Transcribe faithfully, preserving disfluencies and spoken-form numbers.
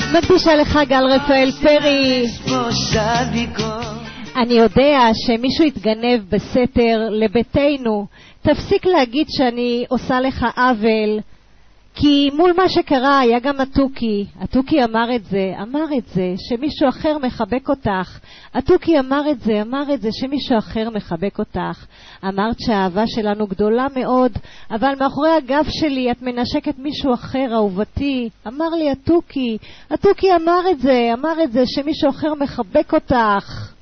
מקדישה לך גל רפאל פרי. אני יודע שמישהו יתגנב בסתר לביתנו. תפסיק להגיד שאני עושה לך עוול, כי מול מה שקרה היה גם התוכי. התוכי אמר את זה, אמר את זה, שמישהו אחר מחבק אותך. התוכי אמר את זה, אמר את זה, שמישהו אחר מחבק אותך. אמרת שהאהבה שלנו גדולה מאוד, אבל מאחורי הגב שלי את מנשקת מישהו אחר, אהובתי. אמר לי התוכי, התוכי אמר את זה, אמר את זה, שמישהו אחר מחבק אותך.